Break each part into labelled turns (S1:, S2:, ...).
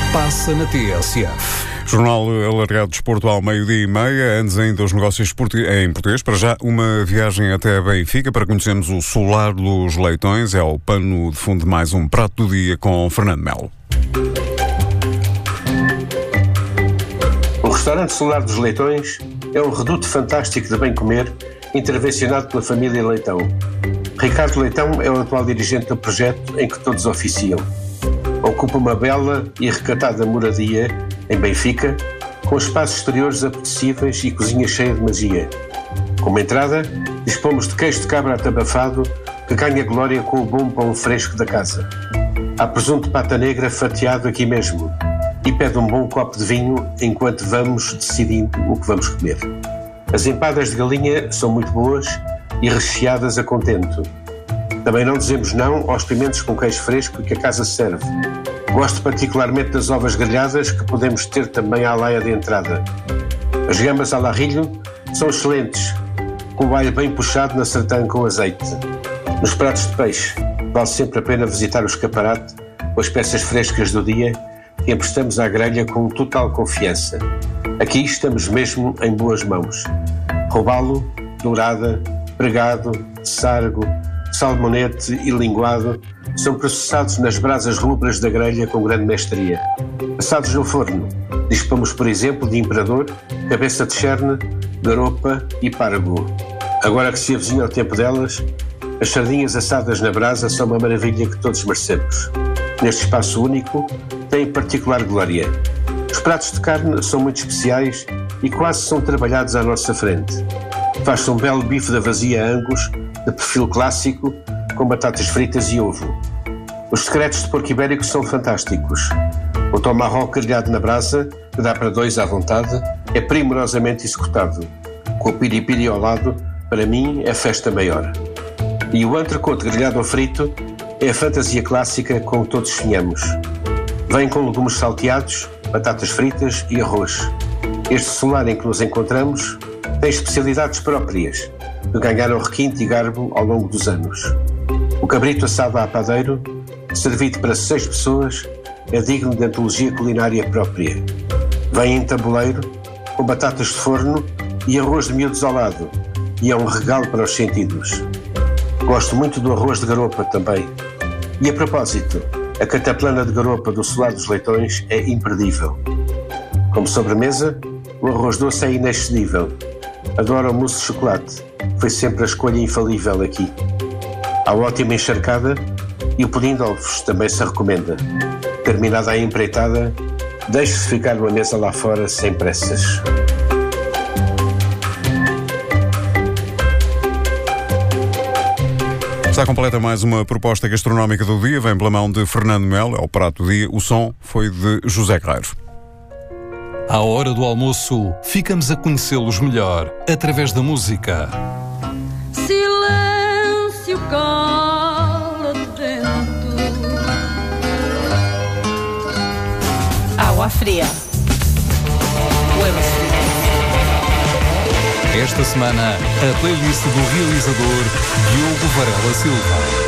S1: Passa na TSF.
S2: Jornal alargado de desporto ao 12:30. Antes ainda os negócios em português. Para já, uma viagem até Benfica para conhecermos o Solar dos Leitões. É o pano de fundo de mais um prato do dia com Fernando Melo.
S3: O restaurante Solar dos Leitões é um reduto fantástico de bem comer, intervencionado pela família Leitão. Ricardo Leitão é o atual dirigente do projeto em que todos oficiam. Ocupa uma bela e recatada moradia em Benfica, com espaços exteriores apetecíveis e cozinha cheia de magia. Como entrada, dispomos de queijo de cabra atabafado que ganha glória com o bom pão fresco da casa. Há presunto de pata negra fatiado aqui mesmo e pede um bom copo de vinho enquanto vamos decidindo o que vamos comer. As empadas de galinha são muito boas e recheadas a contento. Também não dizemos não aos pimentos com queijo fresco que a casa serve. Gosto particularmente das ovas grelhadas, que podemos ter também à laia de entrada. As gambas à larrilho são excelentes, com o alho bem puxado na sartã com azeite. Nos pratos de peixe, vale sempre a pena visitar o escaparate com as peças frescas do dia que emprestamos à grelha com total confiança. Aqui estamos mesmo em boas mãos. Robalo, dourada, pregado, sargo, salmonete e linguado são processados nas brasas rubras da grelha com grande mestria. Assados no forno, dispomos, por exemplo, de imperador, cabeça de cherne, garopa e pargo. Agora que se avizinha o tempo delas, as sardinhas assadas na brasa são uma maravilha que todos merecemos. Neste espaço único, têm particular glória. Os pratos de carne são muito especiais e quase são trabalhados à nossa frente. Faz-se um belo bife da vazia Angus, de perfil clássico, com batatas fritas e ovo. Os secretos de porco ibérico são fantásticos. O tomahawk grelhado na brasa, que dá para dois à vontade, é primorosamente executado. Com o piripiri ao lado, para mim, é festa maior. E o entrecote grelhado ao frito é a fantasia clássica com que todos sonhamos. Vem com legumes salteados, batatas fritas e arroz. Este solar em que nos encontramos tem especialidades próprias, que ganharam requinte e garbo ao longo dos anos. O cabrito assado a padeiro, servido para 6 pessoas, é digno de antologia culinária própria. Vem em tabuleiro, com batatas de forno e arroz de miúdos ao lado, e é um regalo para os sentidos. Gosto muito do arroz de garopa também. E a propósito, a cataplana de garopa do Solar dos Leitões é imperdível. Como sobremesa, o arroz doce é inexcedível. Adoro o mousse de chocolate, foi sempre a escolha infalível aqui. A ótima encharcada e o pudim de ovos também se recomenda. Terminada a empreitada, deixe-se ficar numa mesa lá fora sem pressas.
S2: Está completa mais uma proposta gastronómica do dia. Vem pela mão de Fernando Melo, é o prato do dia. O som foi de José Carreiro.
S1: À hora do almoço, ficamos a conhecê-los melhor através da música.
S4: Silêncio, cala de vento.
S5: Água fria.
S1: Esta semana, a playlist do realizador Diogo Varela Silva.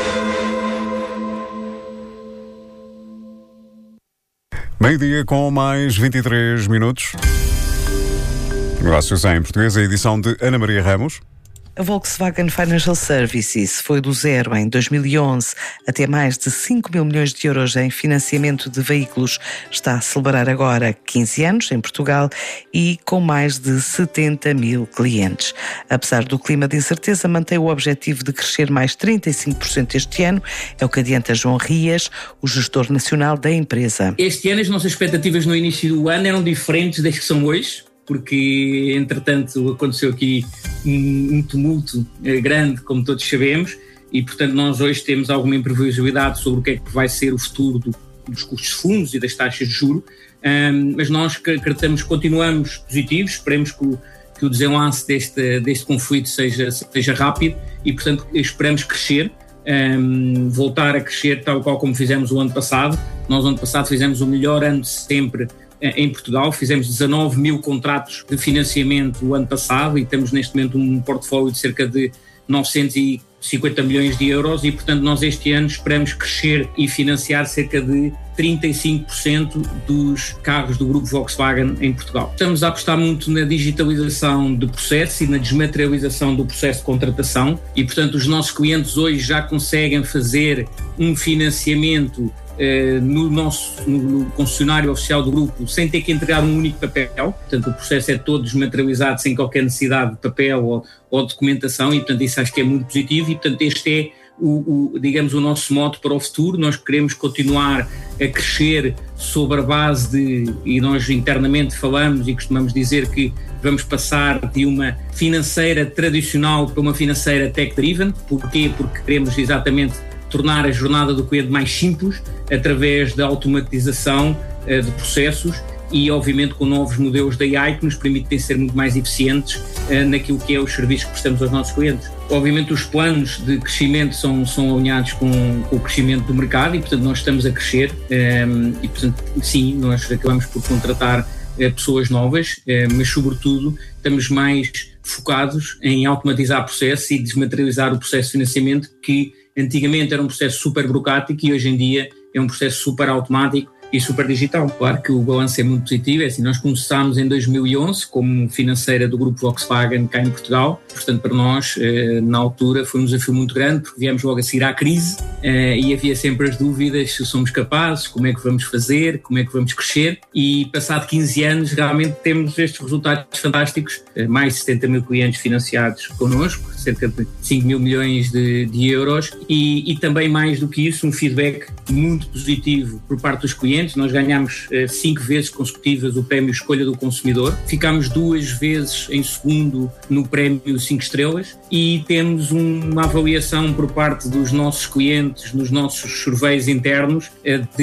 S2: Meio-dia com mais 23 minutos. Negócios em português, a edição de Ana Maria Ramos.
S6: A Volkswagen Financial Services foi do zero em 2011 até mais de 5 mil milhões de euros em financiamento de veículos. Está a celebrar agora 15 anos em Portugal e com mais de 70 mil clientes. Apesar do clima de incerteza, mantém o objetivo de crescer mais 35% este ano. É o que adianta João Rias, o gestor nacional da empresa.
S7: Este ano as nossas expectativas no início do ano eram diferentes das que são hoje, porque entretanto aconteceu aqui um tumulto grande, como todos sabemos, e portanto nós hoje temos alguma imprevisibilidade sobre o que é que vai ser o futuro dos custos de fundos e das taxas de juros, mas nós acreditamos, continuamos positivos, esperemos que o desenlace deste conflito seja rápido e portanto esperamos crescer, voltar a crescer tal qual como fizemos o ano passado. Nós ano passado fizemos o melhor ano de sempre em Portugal, fizemos 19 mil contratos de financiamento o ano passado e temos neste momento um portfólio de cerca de 950 milhões de euros e portanto nós este ano esperamos crescer e financiar cerca de 35% dos carros do grupo Volkswagen em Portugal. Estamos a apostar muito na digitalização do processo e na desmaterialização do processo de contratação e, portanto, os nossos clientes hoje já conseguem fazer um financiamento no concessionário oficial do grupo sem ter que entregar um único papel. Portanto, o processo é todo desmaterializado sem qualquer necessidade de papel ou documentação e, portanto, isso acho que é muito positivo e, portanto, este é digamos, o nosso mote para o futuro. Nós queremos continuar a crescer sobre a base e nós internamente falamos e costumamos dizer que vamos passar de uma financeira tradicional para uma financeira tech-driven. Porquê? Porque queremos exatamente tornar a jornada do cliente mais simples através da automatização de processos e, obviamente, com novos modelos da AI que nos permitem ser muito mais eficientes naquilo que é os serviços que prestamos aos nossos clientes. Obviamente, os planos de crescimento são alinhados com o crescimento do mercado e, portanto, nós estamos a crescer e, portanto, sim, nós acabamos por contratar pessoas novas, mas, sobretudo, estamos mais focados em automatizar processos e desmaterializar o processo de financiamento que antigamente era um processo super burocrático e hoje em dia é um processo super automático e super digital. Claro que o balanço é muito positivo, é assim, nós começámos em 2011 como financeira do grupo Volkswagen cá em Portugal, portanto para nós na altura foi um desafio muito grande porque viemos logo a seguir à crise e havia sempre as dúvidas se somos capazes, como é que vamos fazer, como é que vamos crescer e passado 15 anos realmente temos estes resultados fantásticos, mais de 70 mil clientes financiados connosco, cerca de 5 mil milhões de euros e também mais do que isso um feedback muito positivo por parte dos clientes. Nós ganhámos 5 vezes consecutivas o prémio Escolha do Consumidor, ficámos 2 vezes em segundo no prémio 5 estrelas e temos uma avaliação por parte dos nossos clientes nos nossos surveys internos de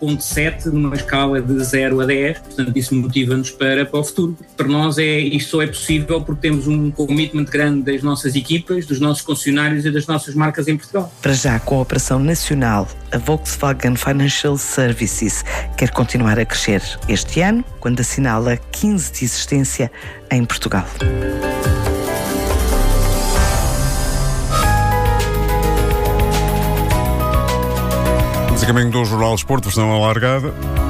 S7: 8.7 numa escala de 0 a 10, portanto isso motiva-nos para o futuro. Para nós isto só é possível porque temos um commitment grande das nossas equipas, dos nossos concessionários e das nossas marcas em Portugal.
S6: Para já, com a operação nacional, a Volkswagen Financial Services quer continuar a crescer este ano, quando assinala 15 de existência em Portugal.
S2: Vamos a caminho do Jornal de Desporto, versão alargada.